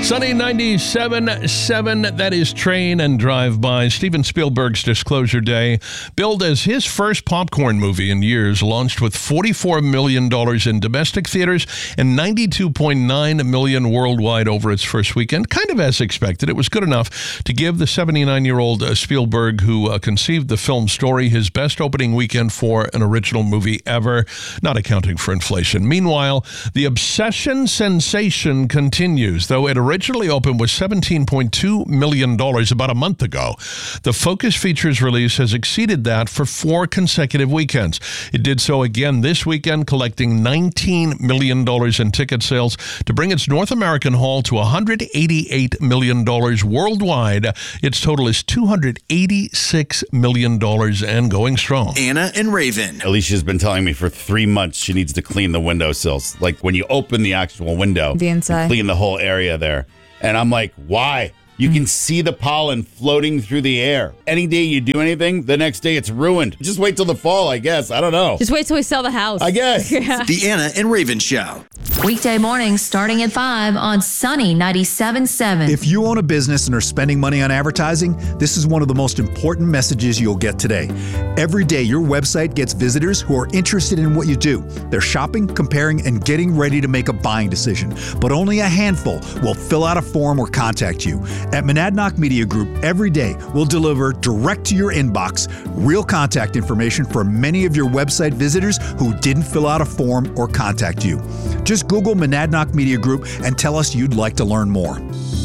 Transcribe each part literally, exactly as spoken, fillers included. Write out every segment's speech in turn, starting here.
Sunny ninety-seven point seven, that is Train and Drive By. Steven Spielberg's Disclosure Day, billed as his first popcorn movie in years, launched with forty-four million dollars in domestic theaters and ninety-two point nine million dollars worldwide over its first weekend. Kind of as expected. It was good enough to give the seventy-nine-year-old uh, Spielberg, who uh, conceived the film story, his best opening weekend for an original movie ever, not accounting for inflation. Meanwhile, the Obsession sensation continues, though it originally opened with seventeen point two million dollars about a month ago. The Focus Features release has exceeded that for four consecutive weekends. It did so again this weekend, collecting nineteen million dollars in ticket sales to bring its North American haul to one hundred eighty-eight million dollars worldwide. Its total is two hundred eighty-six million dollars and going strong. Anna and Raven. Alicia's been telling me for three months she needs to clean the windowsills. Like when you open the actual window, the inside, clean the whole area there. And I'm like, why? You can see the pollen floating through the air. Any day you do anything, the next day it's ruined. Just wait till the fall, I guess. I don't know. Just wait till we sell the house. I guess. Yeah. The Anna and Raven Show. Weekday mornings starting at five on Sunny ninety-seven point seven. If you own a business and are spending money on advertising, this is one of the most important messages you'll get today. Every day, your website gets visitors who are interested in what you do. They're shopping, comparing, and getting ready to make a buying decision. But only a handful will fill out a form or contact you. At Monadnock Media Group, every day we'll deliver direct to your inbox real contact information for many of your website visitors who didn't fill out a form or contact you. Just Google Monadnock Media Group and tell us you'd like to learn more.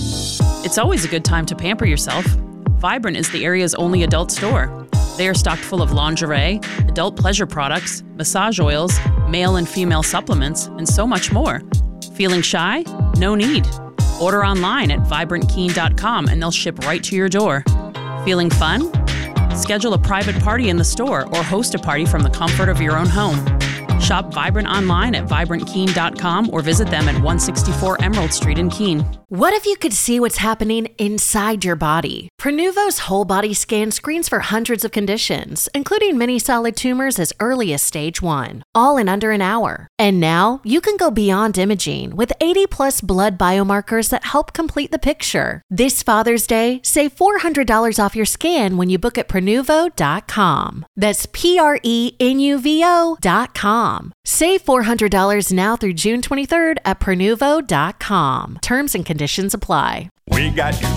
It's always a good time to pamper yourself. Vibrant is the area's only adult store. They are stocked full of lingerie, adult pleasure products, massage oils, male and female supplements, and so much more. Feeling shy? No need. Order online at vibrant keen dot com and they'll ship right to your door. Feeling fun? Schedule a private party in the store or host a party from the comfort of your own home. Shop Vibrant online at vibrant keen dot com or visit them at one sixty-four Emerald Street in Keene. What if you could see what's happening inside your body? Prenuvo's whole body scan screens for hundreds of conditions, including many solid tumors as early as stage one, all in under an hour. And now you can go beyond imaging with eighty plus blood biomarkers that help complete the picture. This Father's Day, save four hundred dollars off your scan when you book at prenuvo dot com. That's P R E N U V O dot com. Save four hundred dollars now through June twenty-third at prenuvo dot com. Terms and conditions apply. We got you